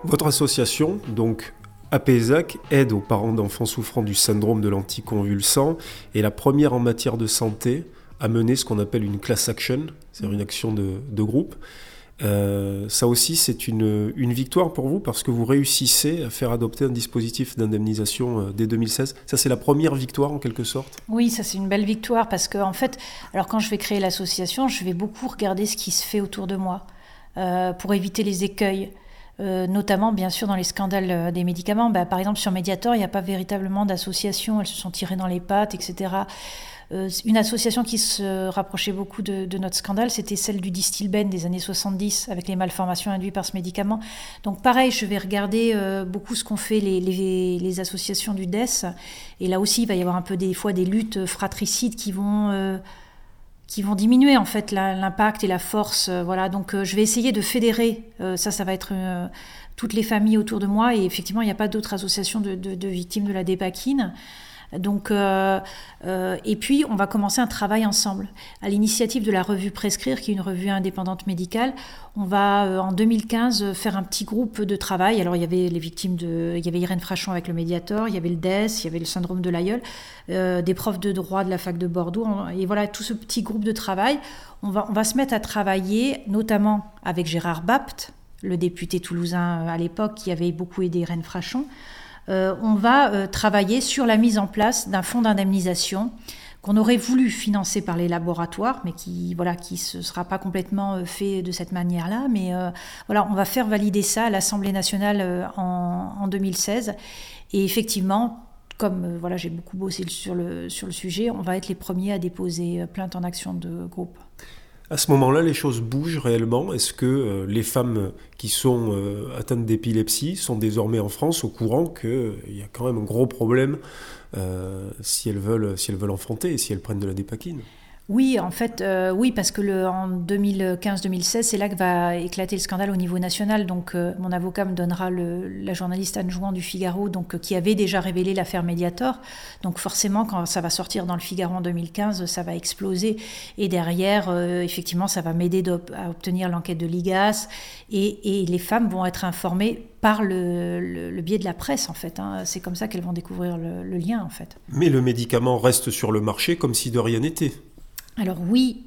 Votre association, donc APESAC, aide aux parents d'enfants souffrant du syndrome de l'anticonvulsant, est la première en matière de santé à mener ce qu'on appelle une class action, c'est-à-dire une action de groupe. Ça aussi, c'est une victoire pour vous parce que vous réussissez à faire adopter un dispositif d'indemnisation dès 2016. Ça, c'est la première victoire en quelque sorte ? Oui, ça c'est une belle victoire parce que en fait, alors quand je vais créer l'association, je vais beaucoup regarder ce qui se fait autour de moi pour éviter les écueils. Notamment bien sûr dans les scandales des médicaments. Par exemple sur Mediator, il n'y a pas véritablement d'association, elles se sont tirées dans les pattes, etc. Une association qui se rapprochait beaucoup de notre scandale, c'était celle du Distilben des années 70, avec les malformations induites par ce médicament. Donc pareil, je vais regarder beaucoup ce qu'ont fait les associations du DES, et là aussi il va y avoir un peu des fois des luttes fratricides qui vont diminuer en fait l'impact et la force. Voilà. Donc je vais essayer de fédérer, ça va être toutes les familles autour de moi, et effectivement il n'y a pas d'autres associations de victimes de la dépakine. Donc, et puis, on va commencer un travail ensemble. À l'initiative de la revue Prescrire, qui est une revue indépendante médicale, on va, en 2015, faire un petit groupe de travail. Alors, il y avait les victimes il y avait Irène Frachon avec le Mediator, il y avait le DES, il y avait le syndrome de l'aïeul, des profs de droit de la fac de Bordeaux. Et voilà, tout ce petit groupe de travail, on va se mettre à travailler, notamment avec Gérard Bapt, le député toulousain à l'époque, qui avait beaucoup aidé Irène Frachon. On va travailler sur la mise en place d'un fonds d'indemnisation qu'on aurait voulu financer par les laboratoires, mais qui ne sera pas complètement fait de cette manière-là. Mais on va faire valider ça à l'Assemblée nationale en 2016. Et effectivement, comme j'ai beaucoup bossé sur le sujet, on va être les premiers à déposer plainte en action de groupe. À ce moment-là, les choses bougent réellement. Est-ce que les femmes qui sont atteintes d'épilepsie sont désormais en France au courant qu'il y a quand même un gros problème si elles veulent enfanter et si elles prennent de la dépakine ? Oui, en fait, oui, parce que en 2015-2016, c'est là que va éclater le scandale au niveau national. Donc, mon avocat me donnera la journaliste Anne Jouan du Figaro, donc, qui avait déjà révélé l'affaire Mediator. Donc, forcément, quand ça va sortir dans le Figaro en 2015, ça va exploser. Et derrière, effectivement, ça va m'aider à obtenir l'enquête de l'IGAS. Et les femmes vont être informées par le biais de la presse, en fait. C'est comme ça qu'elles vont découvrir le lien, en fait. Mais le médicament reste sur le marché comme si de rien n'était. Alors oui,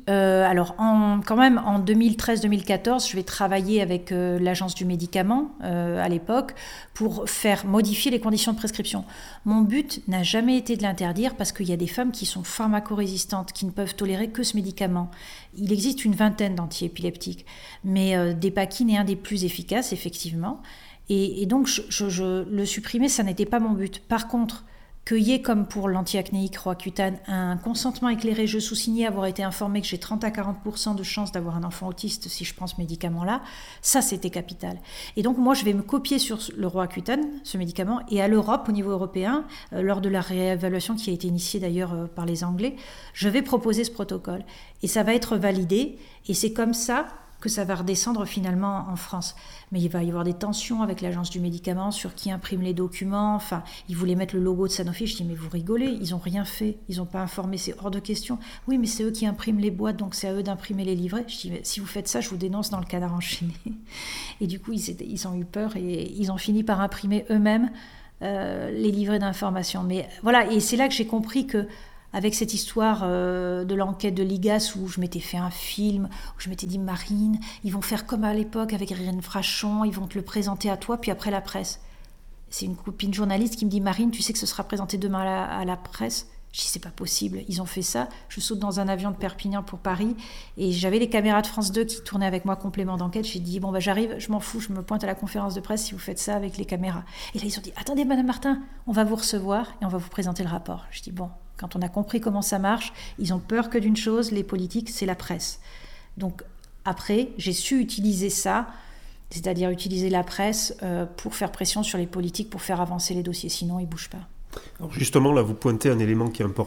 quand même en 2013-2014, je vais travailler avec l'Agence du médicament à l'époque pour faire modifier les conditions de prescription. Mon but n'a jamais été de l'interdire parce qu'il y a des femmes qui sont pharmacorésistantes, qui ne peuvent tolérer que ce médicament. Il existe une vingtaine d'antiépileptiques, mais Dépakine est un des plus efficaces, effectivement. Et donc, le supprimer, ça n'était pas mon but. Par contre, qu'il y ait, comme pour l'antiacnéique Roaccutane, un consentement éclairé, je sous-signais avoir été informé que j'ai 30 à 40% de chances d'avoir un enfant autiste si je prends ce médicament-là, ça c'était capital. Et donc moi je vais me copier sur le Roaccutane, ce médicament, et à l'Europe, au niveau européen, lors de la réévaluation qui a été initiée d'ailleurs par les Anglais, je vais proposer ce protocole. Et ça va être validé, et c'est comme ça que ça va redescendre finalement en France. Mais il va y avoir des tensions avec l'agence du médicament sur qui imprime les documents. Enfin, ils voulaient mettre le logo de Sanofi. Je dis, mais vous rigolez, ils n'ont rien fait, ils n'ont pas informé, c'est hors de question. Oui, mais c'est eux qui impriment les boîtes, donc c'est à eux d'imprimer les livrets. Je dis, mais si vous faites ça, je vous dénonce dans le canard enchaîné. Et du coup, ils ont eu peur et ils ont fini par imprimer eux-mêmes les livrets d'information. Mais voilà, et c'est là que j'ai compris que avec cette histoire de l'enquête de l'IGAS où je m'étais fait un film, où je m'étais dit, Marine, ils vont faire comme à l'époque avec Irène Frachon, ils vont te le présenter à toi, puis après la presse. C'est une copine journaliste qui me dit, Marine, tu sais que ce sera présenté demain à la presse ? Je dis, c'est pas possible, ils ont fait ça. Je saute dans un avion de Perpignan pour Paris, et j'avais les caméras de France 2 qui tournaient avec moi, complément d'enquête. J'ai dit, j'arrive, je m'en fous, je me pointe à la conférence de presse si vous faites ça avec les caméras. Et là, ils ont dit, attendez, Madame Martin, on va vous recevoir et on va vous présenter le rapport. Je dis, quand on a compris comment ça marche, ils ont peur que d'une chose, les politiques, c'est la presse. Donc après, j'ai su utiliser ça, c'est-à-dire utiliser la presse pour faire pression sur les politiques, pour faire avancer les dossiers, sinon ils ne bougent pas. Alors justement, là, vous pointez un élément qui est important,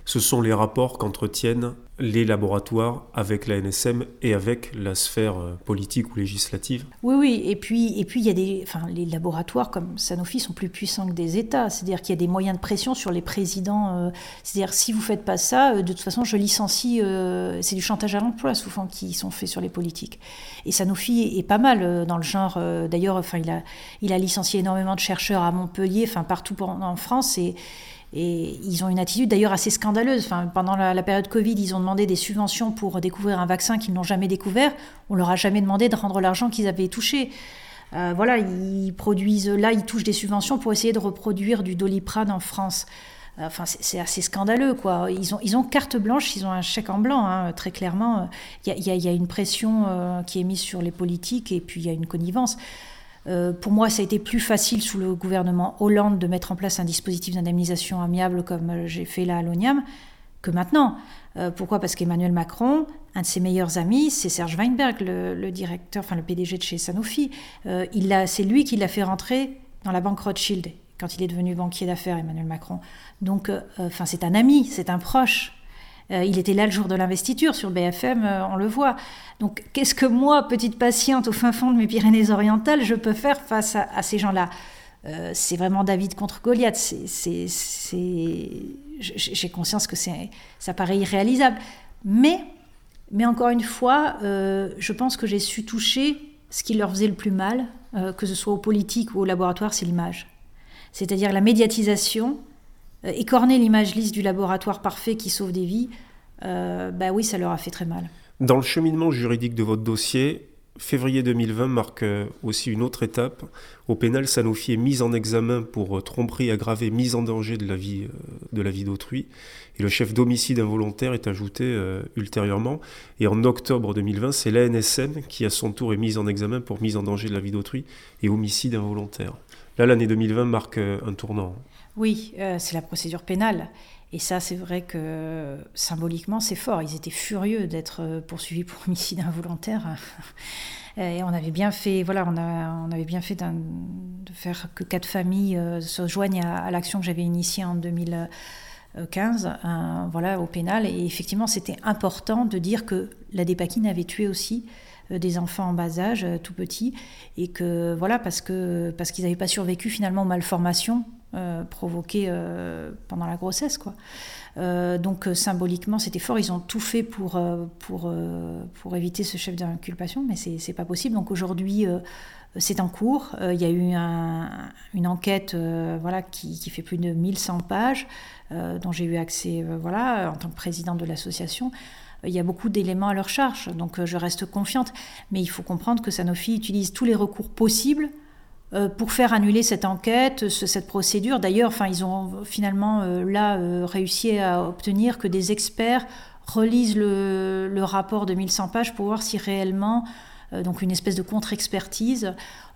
ce sont les rapports qu'entretiennent les laboratoires avec la NSM et avec la sphère politique ou législative. Oui, et puis il y a les laboratoires comme Sanofi sont plus puissants que des États, c'est-à-dire qu'il y a des moyens de pression sur les présidents, c'est-à-dire si vous faites pas ça, de toute façon je licencie, c'est du chantage à l'emploi souvent qui sont faits sur les politiques. Et Sanofi est pas mal dans le genre, d'ailleurs, il a licencié énormément de chercheurs à Montpellier, partout en France, et ils ont une attitude d'ailleurs assez scandaleuse. Pendant la période Covid, ils ont demandé des subventions pour découvrir un vaccin qu'ils n'ont jamais découvert. On leur a jamais demandé de rendre l'argent qu'ils avaient touché. Ils produisent, là, ils touchent des subventions pour essayer de reproduire du Doliprane en France. C'est assez scandaleux, quoi. Ils ont carte blanche, ils ont un chèque en blanc, hein, très clairement. Il y a une pression qui est mise sur les politiques et puis il y a une connivence. Pour moi, ça a été plus facile sous le gouvernement Hollande de mettre en place un dispositif d'indemnisation amiable comme j'ai fait là à l'ONIAM que maintenant. Pourquoi ? Parce qu'Emmanuel Macron, un de ses meilleurs amis, c'est Serge Weinberg, le directeur, le PDG de chez Sanofi. C'est lui qui l'a fait rentrer dans la banque Rothschild quand il est devenu banquier d'affaires, Emmanuel Macron. Donc, c'est un ami, c'est un proche. Il était là le jour de l'investiture sur BFM, on le voit. Donc, qu'est-ce que moi, petite patiente au fin fond de mes Pyrénées-Orientales, je peux faire face à ces gens-là ? C'est vraiment David contre Goliath. J'ai conscience que ça paraît irréalisable. Mais encore une fois, je pense que j'ai su toucher ce qui leur faisait le plus mal, que ce soit aux politiques ou au laboratoire, c'est l'image. C'est-à-dire la médiatisation, écorner l'image lisse du laboratoire parfait qui sauve des vies, oui, ça leur a fait très mal. Dans le cheminement juridique de votre dossier, février 2020 marque aussi une autre étape. Au pénal, Sanofi est mise en examen pour tromperie aggravée, mise en danger de la vie d'autrui. Et le chef d'homicide involontaire est ajouté ultérieurement. Et en octobre 2020, c'est l'ANSM qui, à son tour, est mise en examen pour mise en danger de la vie d'autrui et homicide involontaire. Là, l'année 2020 marque un tournant. Oui, c'est la procédure pénale. Et ça, c'est vrai que symboliquement, c'est fort. Ils étaient furieux d'être poursuivis pour homicide involontaire. Et on avait bien fait, on avait bien fait de faire que 4 familles se joignent à l'action que j'avais initiée en 2015, au pénal. Et effectivement, c'était important de dire que la dépakine avait tué aussi des enfants en bas âge, tout petits, et que parce qu'ils n'avaient pas survécu finalement aux malformations provoquées pendant la grossesse, quoi. Donc symboliquement c'était fort, ils ont tout fait pour éviter ce chef d'inculpation, mais c'est pas possible. Donc aujourd'hui c'est en cours, il y a eu une enquête qui fait plus de 1100 pages, dont j'ai eu accès en tant que présidente de l'association. Il y a beaucoup d'éléments à leur charge, donc je reste confiante. Mais il faut comprendre que Sanofi utilise tous les recours possibles pour faire annuler cette enquête, cette procédure. D'ailleurs, ils ont finalement réussi à obtenir que des experts relisent le rapport de 1100 pages pour voir si réellement, donc une espèce de contre-expertise,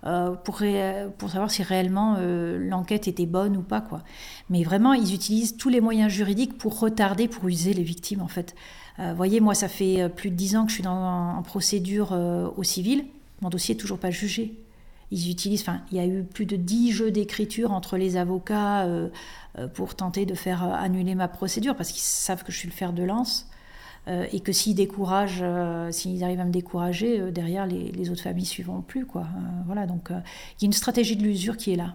pour savoir si réellement l'enquête était bonne ou pas, quoi. Mais vraiment, ils utilisent tous les moyens juridiques pour retarder, pour user les victimes, en fait. Voyez, moi, ça fait plus de 10 ans que je suis en procédure au civil. Mon dossier n'est toujours pas jugé. Ils utilisent, il y a eu plus de 10 jeux d'écriture entre les avocats pour tenter de faire annuler ma procédure, parce qu'ils savent que je suis le fer de lance. Et que s'ils arrivent à me décourager, derrière, les autres familles ne suivront plus, quoi. Donc il y a une stratégie de l'usure qui est là.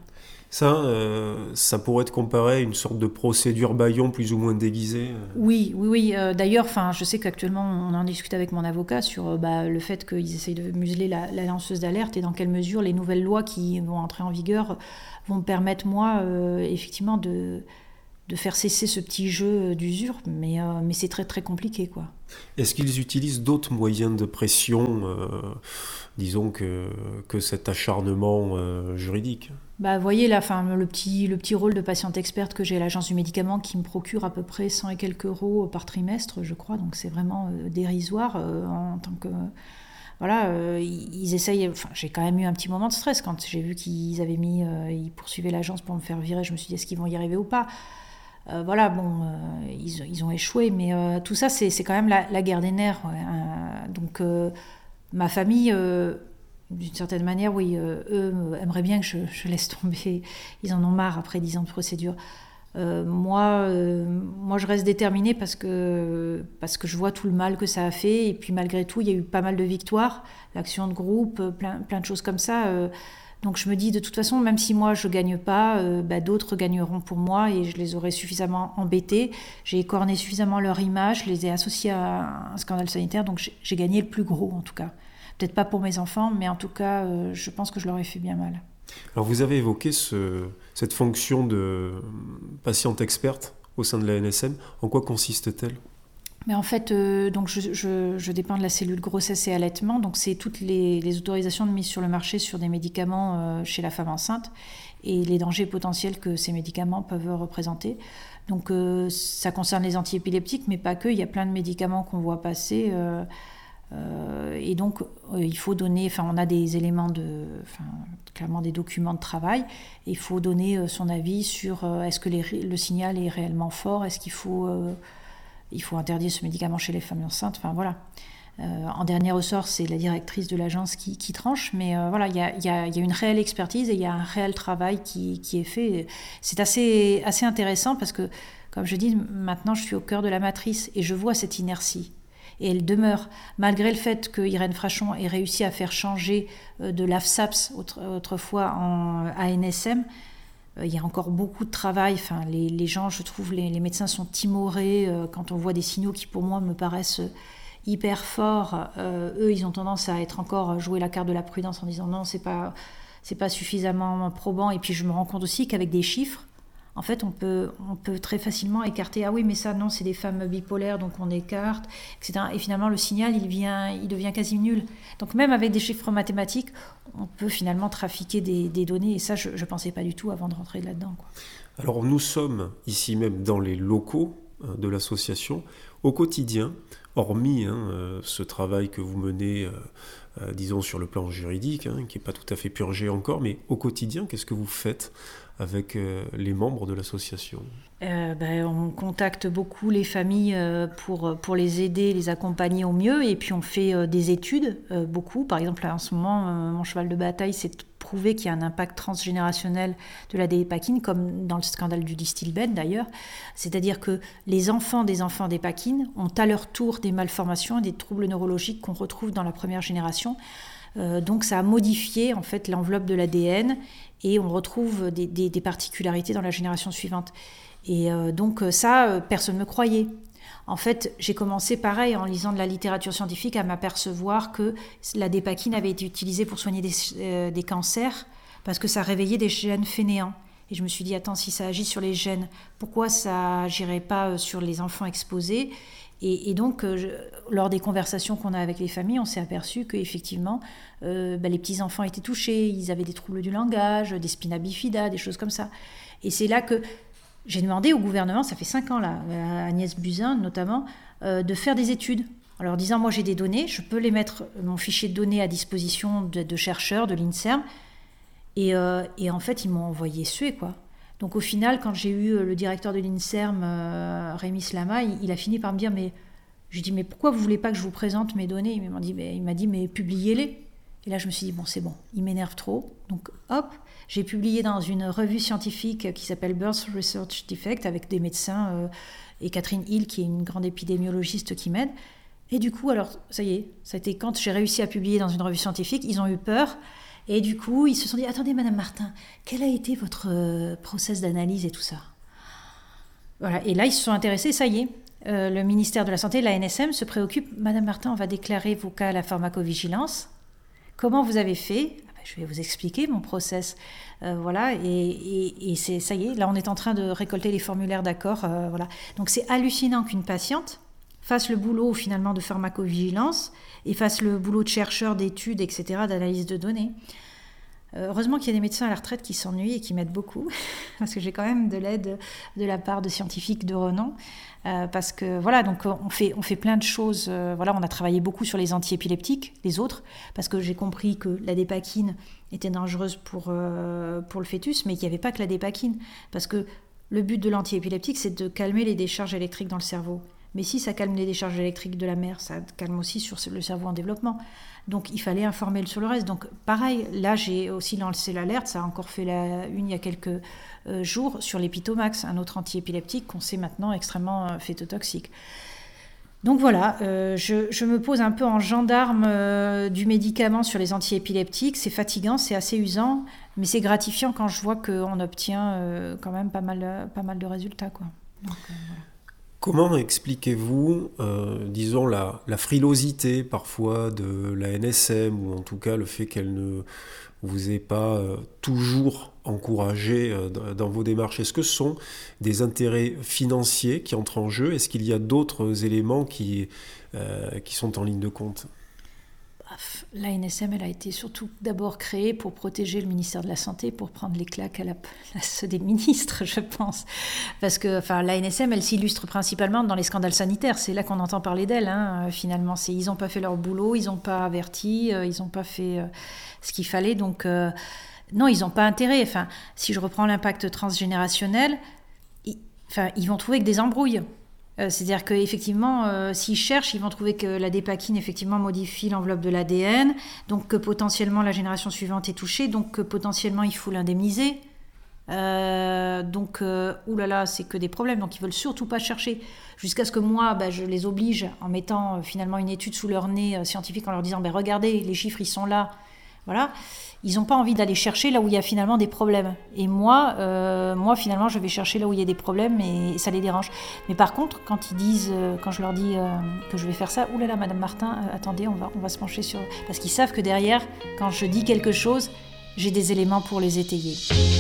Ça pourrait être comparé à une sorte de procédure bâillon plus ou moins déguisée. Oui. D'ailleurs, je sais qu'actuellement, on en discute avec mon avocat sur le fait qu'ils essayent de museler la lanceuse d'alerte et dans quelle mesure les nouvelles lois qui vont entrer en vigueur vont me permettre, moi, effectivement, de faire cesser ce petit jeu d'usure, mais c'est très très compliqué, quoi. Est-ce qu'ils utilisent d'autres moyens de pression, disons que cet acharnement juridique ? Voyez là, le petit rôle de patiente experte que j'ai à l'agence du médicament qui me procure à peu près 100 et quelques euros par trimestre, je crois, donc c'est vraiment dérisoire en tant que... ils essayent... j'ai quand même eu un petit moment de stress quand j'ai vu qu'ils avaient ils poursuivaient l'agence pour me faire virer, je me suis dit, est-ce qu'ils vont y arriver ou pas ? Ils ont échoué, mais tout ça, c'est quand même la guerre des nerfs. Ouais. Donc, ma famille, d'une certaine manière, oui, eux aimeraient bien que je laisse tomber. Ils en ont marre après 10 ans de procédure. Moi, je reste déterminée parce que je vois tout le mal que ça a fait. Et puis malgré tout, il y a eu pas mal de victoires, l'action de groupe, plein de choses comme ça. Donc je me dis, de toute façon, même si moi je gagne pas, d'autres gagneront pour moi et je les aurai suffisamment embêtés. J'ai écorné suffisamment leur image, je les ai associés à un scandale sanitaire, donc j'ai gagné le plus gros en tout cas. Peut-être pas pour mes enfants, mais en tout cas, je pense que je leur ai fait bien mal. Alors vous avez évoqué cette fonction de patiente experte au sein de la NSM. En quoi consiste-t-elle ? Mais en fait, donc je dépends de la cellule grossesse et allaitement. Donc c'est toutes les autorisations de mise sur le marché sur des médicaments chez la femme enceinte et les dangers potentiels que ces médicaments peuvent représenter. Donc ça concerne les antiépileptiques, mais pas que. Il y a plein de médicaments qu'on voit passer. Et donc il faut donner, on a des éléments clairement des documents de travail, et il faut donner son avis sur est-ce que le signal est réellement fort, est-ce qu'il faut interdire ce médicament chez les femmes enceintes, voilà. En dernier ressort, c'est la directrice de l'agence qui tranche, mais voilà, il y a une réelle expertise et il y a un réel travail qui est fait. C'est assez intéressant parce que, comme je dis, maintenant je suis au cœur de la matrice et je vois cette inertie. Et elle demeure, malgré le fait que Irène Frachon ait réussi à faire changer de l'AFSAPS autrefois en ANSM. Il y a encore beaucoup de travail. Les gens, je trouve, les médecins sont timorés quand on voit des signaux qui, pour moi, me paraissent hyper forts. Eux, ils ont tendance à être encore jouer la carte de la prudence en disant non, c'est pas suffisamment probant. Et puis, je me rends compte aussi qu'avec des chiffres, en fait, on peut très facilement écarter. Ah oui, mais ça, non, c'est des femmes bipolaires, donc on écarte, etc. Et finalement, le signal, il devient quasi nul. Donc même avec des chiffres mathématiques, on peut finalement trafiquer des données. Et ça, je ne pensais pas du tout avant de rentrer là-dedans, quoi. Alors nous sommes ici même dans les locaux de l'association. Au quotidien, hormis ce travail que vous menez, disons sur le plan juridique, qui n'est pas tout à fait purgé encore, mais au quotidien, qu'est-ce que vous faites avec les membres de l'association ? On contacte beaucoup les familles pour les aider, les accompagner au mieux, et puis on fait des études, beaucoup. Par exemple, là, en ce moment, mon cheval de bataille, c'est prouvé qu'il y a un impact transgénérationnel de la dépakine, comme dans le scandale du Distilbène d'ailleurs. C'est-à-dire que les enfants des dépakine ont à leur tour des malformations et des troubles neurologiques qu'on retrouve dans la première génération. Donc ça a modifié en fait l'enveloppe de l'ADN et on retrouve des particularités dans la génération suivante. Et donc ça, personne ne me croyait. En fait, j'ai commencé pareil en lisant de la littérature scientifique à m'apercevoir que la dépakine avait été utilisée pour soigner des cancers parce que ça réveillait des gènes fainéants. Et je me suis dit, attends, si ça agit sur les gènes, pourquoi ça agirait pas sur les enfants exposés ? Et donc, lors des conversations qu'on a avec les familles, on s'est aperçu qu'effectivement, les petits-enfants étaient touchés, ils avaient des troubles du langage, des spina bifida, des choses comme ça. Et c'est là que j'ai demandé au gouvernement, ça fait 5 ans là, à Agnès Buzyn notamment, de faire des études. En leur disant, moi j'ai des données, je peux les mettre, mon fichier de données à disposition de chercheurs, de l'INSERM. Et en fait, ils m'ont envoyé suer, quoi. Donc au final, quand j'ai eu le directeur de l'INSERM, Rémi Slama, il a fini par me dire, mais je lui ai dit, mais pourquoi vous voulez pas que je vous présente mes données ? Il m'a dit, mais publiez-les. Et là, je me suis dit, bon, c'est bon, il m'énerve trop. Donc hop, j'ai publié dans une revue scientifique qui s'appelle Birth Research Defect avec des médecins et Catherine Hill, qui est une grande épidémiologiste qui m'aide. Et du coup, alors, ça y est, ça a été quand j'ai réussi à publier dans une revue scientifique, ils ont eu peur. Et du coup, ils se sont dit, attendez, Madame Martin, quel a été votre process d'analyse et tout ça ? Voilà. Et là, ils se sont intéressés, ça y est. Le ministère de la Santé, la NSM, se préoccupe. Madame Martin, on va déclarer vos cas à la pharmacovigilance. Comment vous avez fait ? Je vais vous expliquer mon process. Voilà. Et c'est, ça y est, là, on est en train de récolter les formulaires d'accord. Voilà. Donc, c'est hallucinant qu'une patiente fasse le boulot, finalement, de pharmacovigilance et fasse le boulot de chercheur, d'études, etc., d'analyse de données. Heureusement qu'il y a des médecins à la retraite qui s'ennuient et qui m'aident beaucoup, parce que j'ai quand même de l'aide de la part de scientifiques de renom. Parce que voilà, donc on fait plein de choses. Voilà, on a travaillé beaucoup sur les antiépileptiques, les autres, parce que j'ai compris que la dépakine était dangereuse pour le fœtus, mais qu'il n'y avait pas que la dépakine. Parce que le but de l'antiépileptique, c'est de calmer les décharges électriques dans le cerveau. Mais si ça calme les décharges électriques de la mère, ça calme aussi sur le cerveau en développement. Donc il fallait informer sur le reste. Donc pareil, là j'ai aussi lancé l'alerte, ça a encore fait une il y a quelques jours sur l'Epitomax, un autre antiépileptique qu'on sait maintenant extrêmement phétotoxique. Donc voilà, je me pose un peu en gendarme du médicament sur les antiépileptiques. C'est fatigant, c'est assez usant, mais c'est gratifiant quand je vois qu'on obtient quand même pas mal de résultats, quoi. Donc, voilà. Comment expliquez-vous, disons, la frilosité parfois de la NSM, ou en tout cas le fait qu'elle ne vous ait pas toujours encouragé dans vos démarches? Est-ce que ce sont des intérêts financiers qui entrent en jeu? Est-ce qu'il y a d'autres éléments qui sont en ligne de compte? La NSM, elle a été surtout d'abord créée pour protéger le ministère de la Santé, pour prendre les claques à la place des ministres, je pense. Parce que la NSM, elle s'illustre principalement dans les scandales sanitaires. C'est là qu'on entend parler d'elle, finalement. Ils n'ont pas fait leur boulot, ils n'ont pas averti, ils n'ont pas fait ce qu'il fallait. Donc, non, ils n'ont pas intérêt. Si je reprends l'impact transgénérationnel, ils vont trouver que des embrouilles. C'est-à-dire qu'effectivement, s'ils cherchent, ils vont trouver que la dépakine, effectivement, modifie l'enveloppe de l'ADN, donc que potentiellement la génération suivante est touchée, donc que potentiellement il faut l'indemniser. Oulala, c'est que des problèmes, donc ils veulent surtout pas chercher. Jusqu'à ce que moi, je les oblige, en mettant finalement une étude sous leur nez scientifique, en leur disant, regardez, les chiffres, ils sont là. Voilà. Ils n'ont pas envie d'aller chercher là où il y a finalement des problèmes. Et moi, finalement, je vais chercher là où il y a des problèmes et ça les dérange. Mais par contre, quand je leur dis que je vais faire ça, oulala, Madame Martin, attendez, on va se pencher sur... Parce qu'ils savent que derrière, quand je dis quelque chose, j'ai des éléments pour les étayer.